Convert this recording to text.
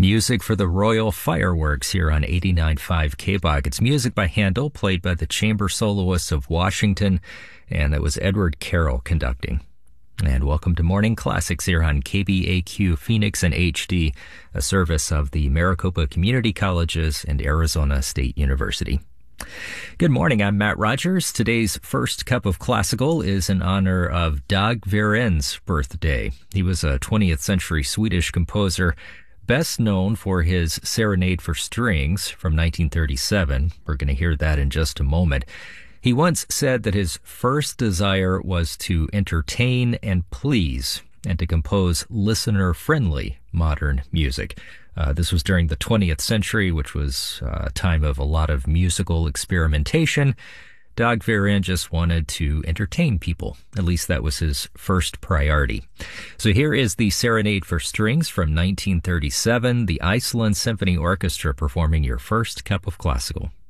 Music for the Royal Fireworks here on 89.5 KBOG. It's music by Handel, played by the Chamber Soloists of Washington, and that was Edward Carroll conducting. And welcome to Morning Classics here on KBAQ Phoenix and HD, a service of the Maricopa Community Colleges and Arizona State University. Good morning, I'm Matt Rogers. Today's first cup of classical is in honor of Dag Veren's birthday. He was a 20th century Swedish composer, best known for his Serenade for Strings from 1937. We're going to hear that in just a moment. He once said that his first desire was to entertain and please, and to compose listener-friendly modern music. This was during the 20th century, which was a time of a lot of musical experimentation. Dag Veren just wanted to entertain people. At least that was his first priority. So here is the Serenade for Strings from 1937, the Iceland Symphony Orchestra performing your first cup of classical.